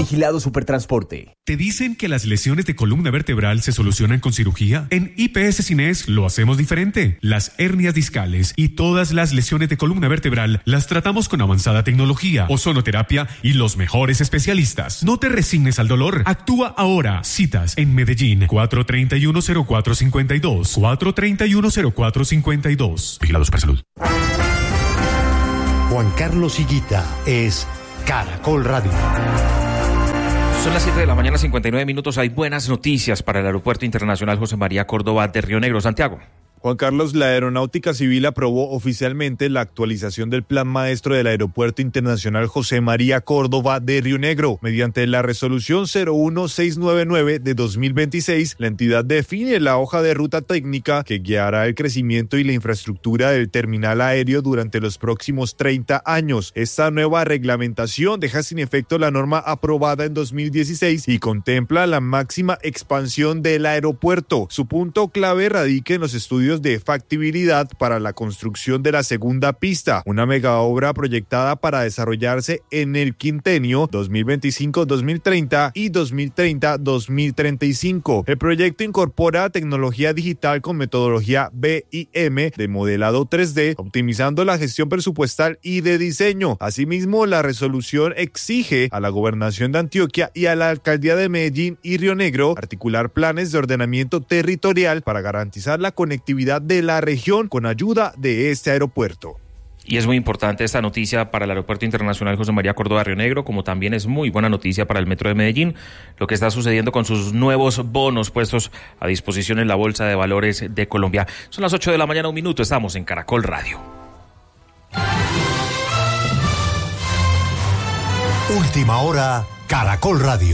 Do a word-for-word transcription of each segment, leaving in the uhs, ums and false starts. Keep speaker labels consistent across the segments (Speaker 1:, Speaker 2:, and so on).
Speaker 1: Vigilado Supertransporte.
Speaker 2: ¿Te dicen que las lesiones de columna vertebral se solucionan con cirugía? En I P S Cines lo hacemos diferente. Las hernias discales y todas las lesiones de columna vertebral las tratamos con avanzada tecnología, ozonoterapia y los mejores especialistas. No te resignes al dolor. Actúa ahora. Citas en Medellín cuatro treinta y uno cero cuatro cincuenta y dos. cuatro treinta y uno cero cuatro cincuenta y dos. Vigilado Supersalud.
Speaker 3: Juan Carlos Higuita es Caracol Radio.
Speaker 4: Son las siete de la mañana, cincuenta y nueve minutos. Hay buenas noticias para el Aeropuerto Internacional José María Córdoba de Río Negro. Santiago.
Speaker 5: Juan Carlos, la Aeronáutica Civil aprobó oficialmente la actualización del Plan Maestro del Aeropuerto Internacional José María Córdoba de Río Negro. Mediante la resolución cero uno seis nueve nueve de dos mil veintiséis, la entidad define la hoja de ruta técnica que guiará el crecimiento y la infraestructura del terminal aéreo durante los próximos treinta años. Esta nueva reglamentación deja sin efecto la norma aprobada en dos mil dieciséis y contempla la máxima expansión del aeropuerto. Su punto clave radica en los estudios de factibilidad para la construcción de la segunda pista, una megaobra proyectada para desarrollarse en el quinquenio dos mil veinticinco a dos mil treinta y dos mil treinta a dos mil treinta y cinco. El proyecto incorpora tecnología digital con metodología B I M de modelado tres D, optimizando la gestión presupuestal y de diseño. Asimismo, la resolución exige a la Gobernación de Antioquia y a la Alcaldía de Medellín y Río Negro articular planes de ordenamiento territorial para garantizar la conectividad de la región con ayuda de este aeropuerto.
Speaker 4: Y es muy importante esta noticia para el Aeropuerto Internacional José María Córdoba de Río Negro, como también es muy buena noticia para el Metro de Medellín, lo que está sucediendo con sus nuevos bonos puestos a disposición en la Bolsa de Valores de Colombia. Son las ocho de la mañana, un minuto, estamos en Caracol Radio.
Speaker 3: Última hora, Caracol Radio.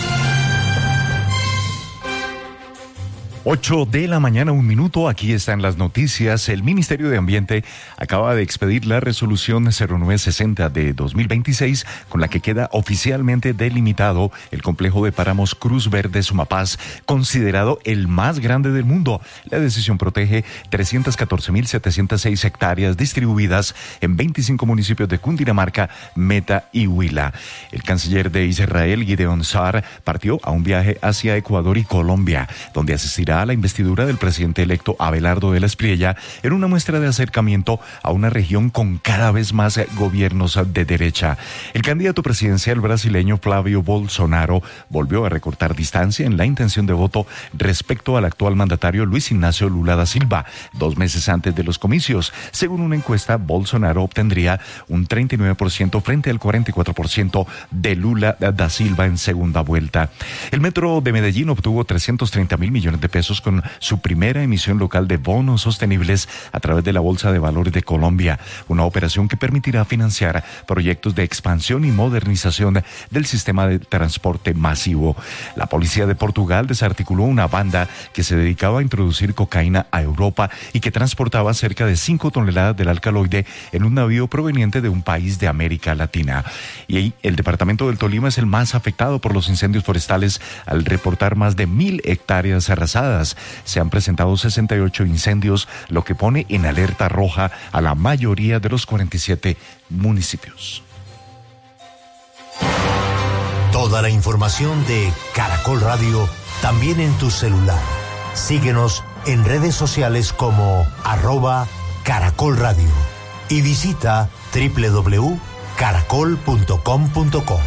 Speaker 6: ocho de la mañana, un minuto, aquí están las noticias. El Ministerio de Ambiente acaba de expedir la resolución cero nueve sesenta de dos mil veintiséis, con la que queda oficialmente delimitado el complejo de páramos Cruz Verde Sumapaz, considerado el más grande del mundo. La decisión protege trescientas catorce mil setecientas seis hectáreas distribuidas en veinticinco municipios de Cundinamarca, Meta y Huila. El canciller de Israel, Gideon Sa'ar, partió a un viaje hacia Ecuador y Colombia, donde asistirá a la investidura del presidente electo Abelardo de la Espriella en una muestra de acercamiento a una región con cada vez más gobiernos de derecha. El candidato presidencial brasileño Flávio Bolsonaro volvió a recortar distancia en la intención de voto respecto al actual mandatario Luis Ignacio Lula da Silva, dos meses antes de los comicios. Según una encuesta, Bolsonaro obtendría un treinta y nueve por ciento frente al cuarenta y cuatro por ciento de Lula da Silva en segunda vuelta. El Metro de Medellín obtuvo trescientos treinta mil millones de pesos con su primera emisión local de bonos sostenibles a través de la Bolsa de Valores de Colombia, una operación que permitirá financiar proyectos de expansión y modernización del sistema de transporte masivo. La policía de Portugal desarticuló una banda que se dedicaba a introducir cocaína a Europa y que transportaba cerca de cinco toneladas del alcaloide en un navío proveniente de un país de América Latina. Y ahí, el departamento del Tolima es el más afectado por los incendios forestales al reportar más de mil hectáreas arrasadas. Se han presentado sesenta y ocho incendios, lo que pone en alerta roja a la mayoría de los cuarenta y siete municipios.
Speaker 3: Toda la información de Caracol Radio también en tu celular. Síguenos en redes sociales como arroba Caracol Radio y visita doble u doble u doble u punto caracol punto com punto co.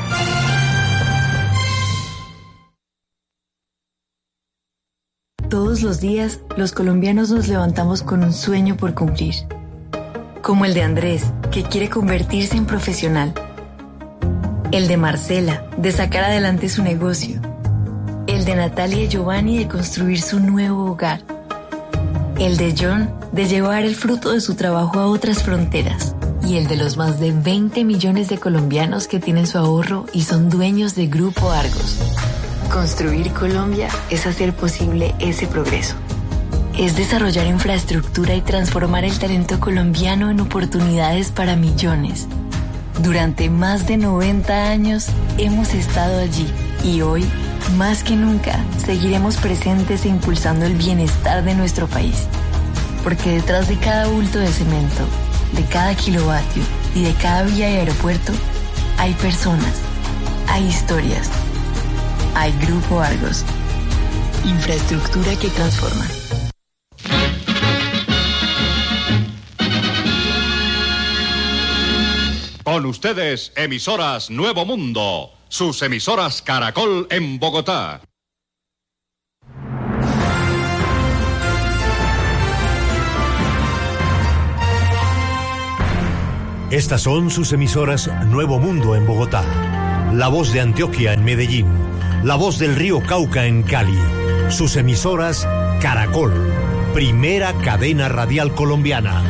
Speaker 7: Todos los días, los colombianos nos levantamos con un sueño por cumplir. Como el de Andrés, que quiere convertirse en profesional. El de Marcela, de sacar adelante su negocio. El de Natalia y Giovanni, de construir su nuevo hogar. El de John, de llevar el fruto de su trabajo a otras fronteras. Y el de los más de veinte millones de colombianos que tienen su ahorro y son dueños de Grupo Argos. Construir Colombia es hacer posible ese progreso. Es desarrollar infraestructura y transformar el talento colombiano en oportunidades para millones. Durante más de noventa años hemos estado allí y hoy, más que nunca, seguiremos presentes e impulsando el bienestar de nuestro país. Porque detrás de cada bulto de cemento, de cada kilovatio y de cada vía y aeropuerto, hay personas. hay historias. Hay Grupo Argos. Infraestructura que transforma.
Speaker 1: Con ustedes, emisoras Nuevo Mundo, sus emisoras Caracol en Bogotá.
Speaker 3: Estas son sus emisoras Nuevo Mundo en Bogotá, La Voz de Antioquia en Medellín, La Voz del Río Cauca en Cali, sus emisoras Caracol, primera cadena radial colombiana.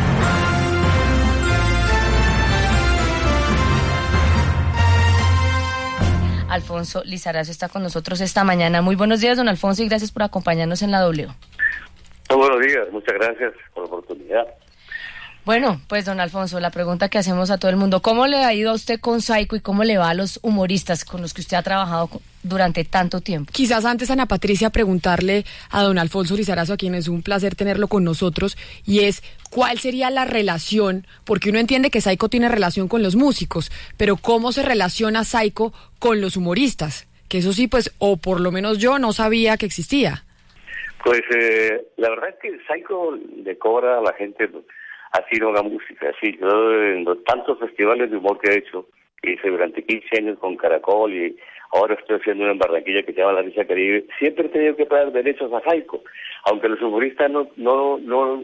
Speaker 8: Alfonso Lizarazo está con nosotros esta mañana. Muy buenos días, don Alfonso, y gracias por acompañarnos en la W.
Speaker 9: Muy buenos días, muchas gracias por la oportunidad.
Speaker 8: Bueno, pues don Alfonso, la pregunta que hacemos a todo el mundo, ¿cómo le ha ido a usted con Saico y cómo le va a los humoristas con los que usted ha trabajado durante tanto tiempo?
Speaker 10: Quizás antes, Ana Patricia, preguntarle a don Alfonso Lizarazo, a quien es un placer tenerlo con nosotros, y es, ¿cuál sería la relación? Porque uno entiende que Saico tiene relación con los músicos, pero ¿cómo se relaciona Saico con los humoristas? Que eso sí, pues, o por lo menos yo no sabía que existía.
Speaker 9: Pues eh, la verdad es que Saico le cobra a la gente así no la música, así. Yo en los tantos festivales de humor que he hecho, hice durante quince años con Caracol y ahora estoy haciendo una en Barranquilla que se llama La Risa Caribe, siempre he tenido que pagar derechos a Saico, aunque los humoristas no, no, no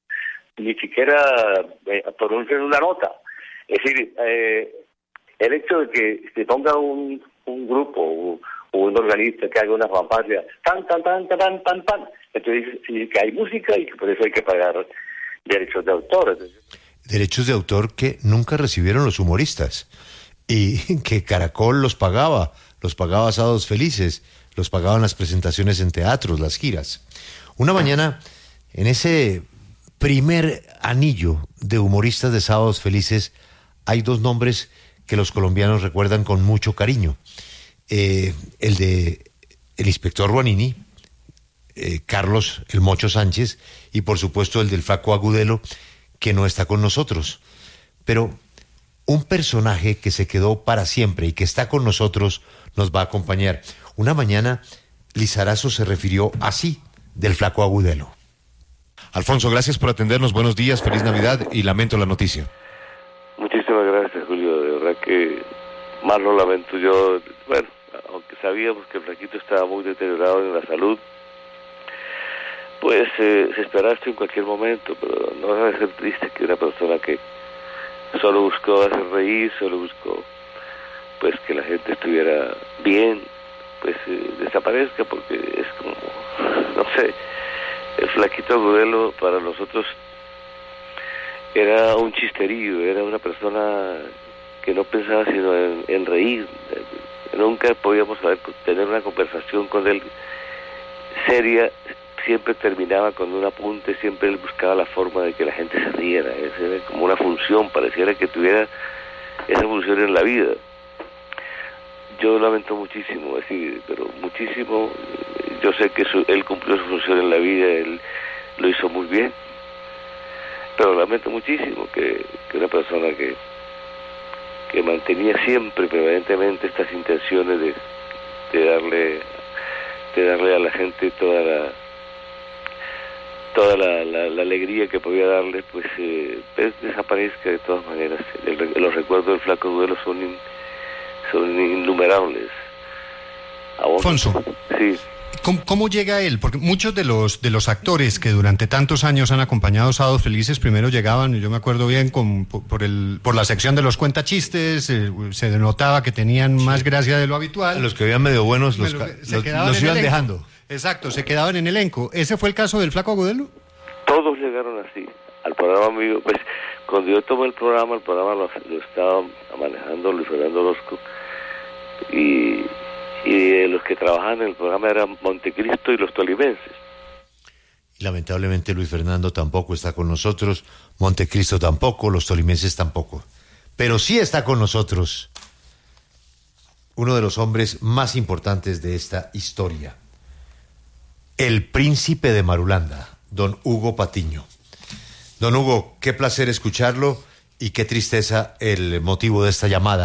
Speaker 9: ni siquiera eh, pronuncian una nota. Es decir, eh, el hecho de que se ponga un, un grupo o un organista que haga una fanfarria, tan, tan, tan, tan, tan, tan, tan, entonces sí que hay música y que por eso hay que pagar derechos de autor.
Speaker 3: Derechos de autor que nunca recibieron los humoristas y que Caracol los pagaba, los pagaba Sábados Felices, los pagaban las presentaciones en teatros, las giras. Una mañana, en ese primer anillo de humoristas de Sábados Felices, hay dos nombres que los colombianos recuerdan con mucho cariño. Eh, el de el inspector Ruanini, eh, Carlos el Mocho Sánchez, y por supuesto el del Flaco Agudelo, que no está con nosotros. Pero un personaje que se quedó para siempre y que está con nosotros nos va a acompañar. Una mañana Lizarazo se refirió así del Flaco Agudelo.
Speaker 11: Alfonso, gracias por atendernos, buenos días, feliz Navidad y lamento la noticia.
Speaker 9: Muchísimas gracias, Julio, de verdad que más lo lamento yo. Bueno, aunque sabíamos que el Flaquito estaba muy deteriorado en la salud, pues eh, se esperaba esto en cualquier momento, pero no debe ser triste que una persona que solo buscó hacer reír, solo buscó pues que la gente estuviera bien, pues eh, desaparezca, porque es como, no sé, el Flaquito Agudelo para nosotros era un chisterío, era una persona que no pensaba sino en, en reír. Nunca podíamos saber, tener una conversación con él seria, siempre terminaba con un apunte, siempre él buscaba la forma de que la gente se riera, esa era como una función, pareciera que tuviera esa función en la vida. Yo lamento muchísimo, es decir, pero muchísimo, yo sé que su, él cumplió su función en la vida, él lo hizo muy bien, pero lamento muchísimo que, que una persona que que mantenía siempre, permanentemente, estas intenciones de, de darle de darle a la gente toda la toda la, la, la alegría que podía darle, pues, eh, pues desaparezca de todas maneras. El, los recuerdos del Flaco Agudelo son in, son innumerables.
Speaker 11: Alfonso,
Speaker 9: sí.
Speaker 11: ¿Cómo, ¿Cómo llega él? Porque muchos de los de los actores que durante tantos años han acompañado Sábados Felices primero llegaban, yo me acuerdo bien, con, por el por la sección de los cuentachistes, eh, se denotaba que tenían sí. más gracia de lo habitual.
Speaker 3: Los que veían medio buenos los,
Speaker 11: Pero,
Speaker 3: los,
Speaker 11: los
Speaker 3: los iban dejando.
Speaker 11: Exacto, se quedaban en elenco. ¿Ese fue el caso del Flaco Agudelo?
Speaker 9: Todos llegaron así al programa mío. Pues cuando yo tomé el programa, el programa lo, lo estaba manejando Luis Fernando Orozco y... y los que trabajaban en el programa eran Montecristo y los tolimenses.
Speaker 3: Y lamentablemente Luis Fernando tampoco está con nosotros, Montecristo tampoco, los tolimenses tampoco. Pero sí está con nosotros uno de los hombres más importantes de esta historia, el príncipe de Marulanda, don Hugo Patiño. Don Hugo, qué placer escucharlo y qué tristeza el motivo de esta llamada.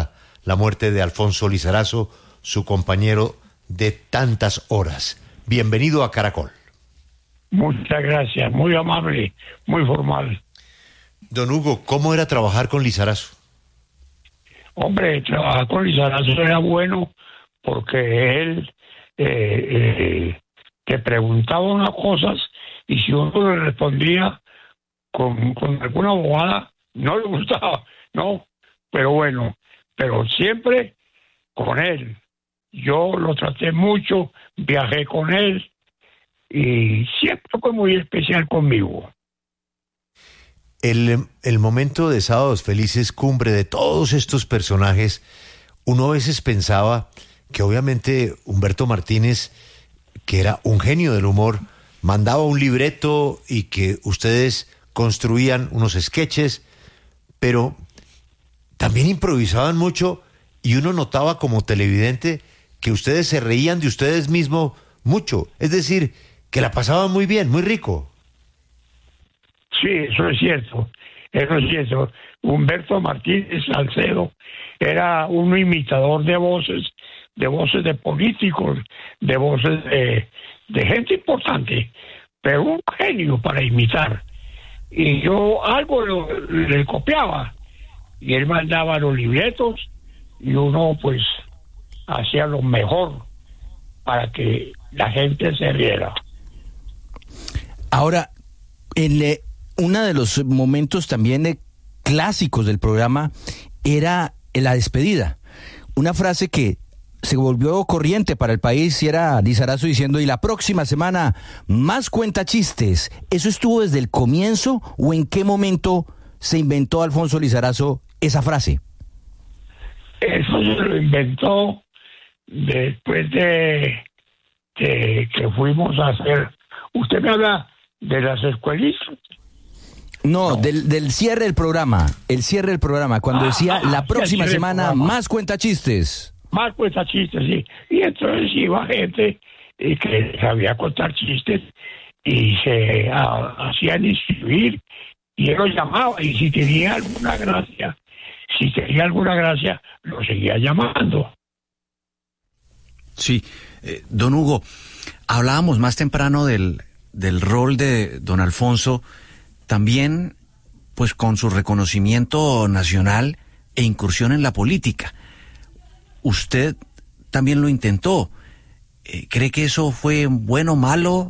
Speaker 3: la muerte de Alfonso Lizarazo, su compañero de tantas horas. Bienvenido a Caracol.
Speaker 12: Muchas gracias, muy amable, muy formal.
Speaker 3: Don Hugo, ¿cómo era trabajar con Lizarazo?
Speaker 12: Hombre, trabajar con Lizarazo era bueno porque él eh, eh, te preguntaba unas cosas y si uno le respondía con, con alguna bobada, no le gustaba, no, pero bueno, pero siempre con él. Yo lo traté mucho, viajé con él y siempre fue muy especial conmigo.
Speaker 3: El, el momento de Sábados Felices, cumbre de todos estos personajes, uno a veces pensaba que obviamente Humberto Martínez, que era un genio del humor, mandaba un libreto y que ustedes construían unos sketches, pero también improvisaban mucho y uno notaba como televidente que ustedes se reían de ustedes mismos mucho, es decir, que la pasaban muy bien, muy rico.
Speaker 12: Sí, eso es cierto, eso es cierto. Humberto Martínez Salcedo era un imitador de voces, de voces de políticos, de voces de, de gente importante, pero un genio para imitar. Y yo algo lo, le copiaba, y él mandaba los libretos, y uno pues hacía lo mejor para que la gente se riera.
Speaker 13: Ahora, en eh, uno de los momentos también eh, clásicos del programa era la despedida. Una frase que se volvió corriente para el país y era Lizarazo diciendo, y la próxima semana más cuentachistes. ¿Eso estuvo desde el comienzo o en qué momento se inventó Alfonso Lizarazo esa frase?
Speaker 12: Eso se lo inventó después de, de que fuimos a hacer... ¿Usted me habla de las escuelitas?
Speaker 13: No, no. Del, del cierre del programa, el cierre del programa, cuando ah, decía ah, la próxima semana más cuentachistes.
Speaker 12: Más cuentachistes, sí. Y entonces iba gente eh, que sabía contar chistes y se a, hacían inscribir y él los llamaba y si tenía alguna gracia, si tenía alguna gracia, lo seguía llamando.
Speaker 13: Sí, eh, don Hugo, hablábamos más temprano del, del rol de don Alfonso, también pues con su reconocimiento nacional e incursión en la política. Usted también lo intentó. Eh, ¿Cree que eso fue bueno o malo?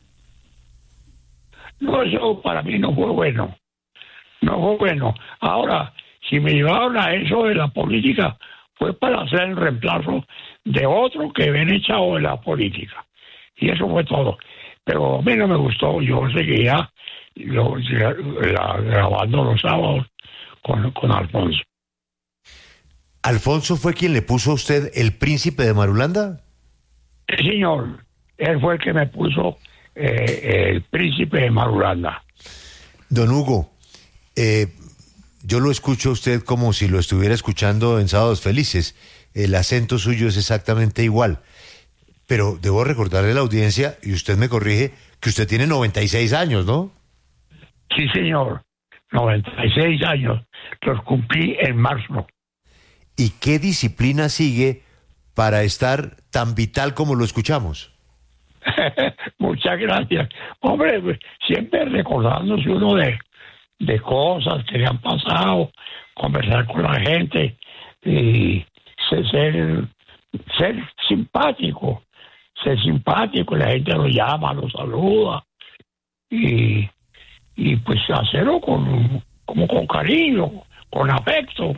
Speaker 12: No, eso para mí no fue bueno. No fue bueno. Ahora, si me llevaron a eso de la política, fue para hacer el reemplazo de otro que ven echado de la política. Y eso fue todo. Pero a mí no me gustó. Yo seguía lo, la, grabando los sábados con, con Alfonso.
Speaker 3: ¿Alfonso fue quien le puso a usted el príncipe de Marulanda?
Speaker 12: Sí, señor. Él fue el que me puso eh, el príncipe de Marulanda.
Speaker 3: Don Hugo, eh, yo lo escucho a usted como si lo estuviera escuchando en Sábados Felices. El acento suyo es exactamente igual. Pero debo recordarle a la audiencia, y usted me corrige, que usted tiene noventa y seis años, ¿no?
Speaker 12: Sí, señor. noventa y seis años. Los cumplí en marzo.
Speaker 3: ¿Y qué disciplina sigue para estar tan vital como lo escuchamos?
Speaker 12: Muchas gracias. Hombre, siempre recordándose uno de, de cosas que le han pasado, conversar con la gente y ser, ser simpático, ser simpático, la gente lo llama, lo saluda y, y pues hacerlo con, como con cariño, con afecto.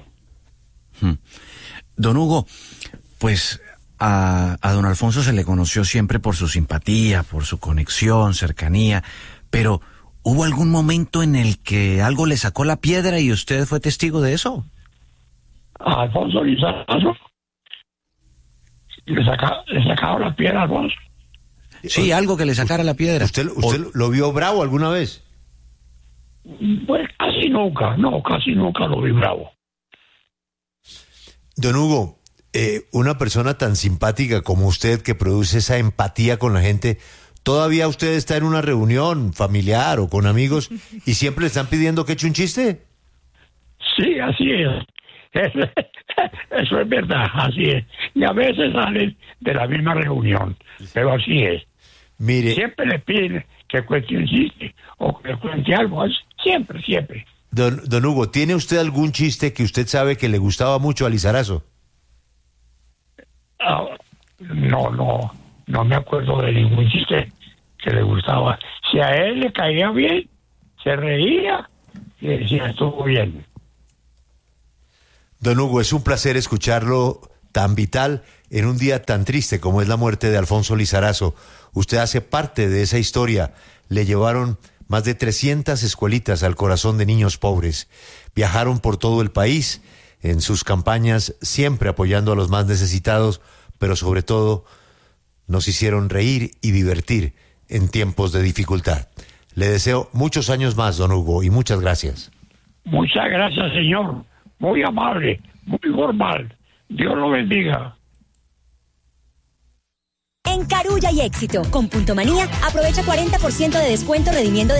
Speaker 13: Don Hugo, pues a, a don Alfonso se le conoció siempre por su simpatía, por su conexión, cercanía, pero ¿hubo algún momento en el que algo le sacó la piedra y usted fue testigo de eso?
Speaker 12: ¿A Alfonso Lizarazo? ¿Le, saca, ¿Le sacaba la piedra a Alfonso?
Speaker 13: Sí, algo que le sacara la piedra.
Speaker 3: ¿Usted, usted o... lo vio bravo alguna vez?
Speaker 12: Pues casi nunca, no, casi nunca lo vi bravo.
Speaker 3: Don Hugo, eh, una persona tan simpática como usted que produce esa empatía con la gente, ¿todavía usted está en una reunión familiar o con amigos y siempre le están pidiendo que eche un chiste?
Speaker 12: Sí, así es. Eso es verdad, así es. Y a veces salen de la misma reunión, pero así es.
Speaker 3: Mire,
Speaker 12: siempre le piden que cuente un chiste o que le cuente algo, siempre, siempre.
Speaker 3: Don, don Hugo, ¿tiene usted algún chiste que usted sabe que le gustaba mucho a Lizarazo?
Speaker 12: Ah, no, no, no me acuerdo de ningún chiste que le gustaba. Si a él le caía bien, se reía y decía, estuvo bien.
Speaker 3: Don Hugo, es un placer escucharlo tan vital en un día tan triste como es la muerte de Alfonso Lizarazo. Usted hace parte de esa historia. Le llevaron más de trescientas escuelitas al corazón de niños pobres. Viajaron por todo el país en sus campañas, siempre apoyando a los más necesitados, pero sobre todo nos hicieron reír y divertir en tiempos de dificultad. Le deseo muchos años más, don Hugo, y muchas gracias.
Speaker 12: Muchas gracias, señor. Muy amable, muy formal. Dios lo bendiga.
Speaker 14: En Carulla y Éxito, con Punto Manía, aprovecha cuarenta por ciento de descuento redimiendo